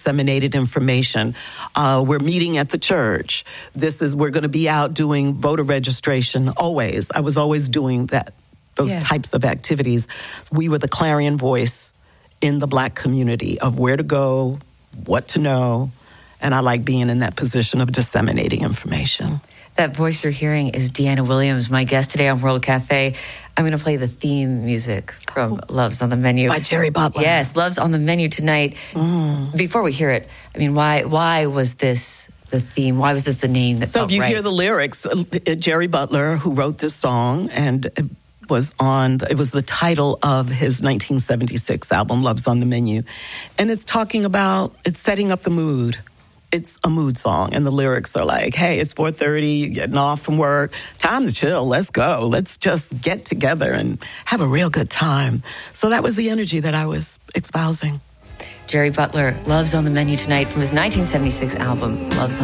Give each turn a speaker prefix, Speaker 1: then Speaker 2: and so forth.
Speaker 1: disseminated information. We're meeting at the church. We're going to be out doing voter registration always. I was always doing those types of activities. We were the clarion voice in the Black community of where to go, what to know, and I like being in that position of disseminating information.
Speaker 2: That voice you're hearing is Deanna Williams, my guest today on World Cafe. I'm going to play the theme music from Love's on the Menu.
Speaker 1: By Jerry Butler.
Speaker 2: Yes, Love's on the Menu tonight. Before we hear it, I mean, why was this the theme? Why was this the name that felt right? So if you hear
Speaker 1: the lyrics, Jerry Butler, who wrote this song, and it was the title of his 1976 album, Love's on the Menu. And it's setting up the mood. It's a mood song, and the lyrics are like, hey, it's 4:30, you're getting off from work, time to chill, let's go. Let's just get together and have a real good time. So that was the energy that I was espousing.
Speaker 2: Jerry Butler, Love's on the Menu tonight from his 1976 album, Love's on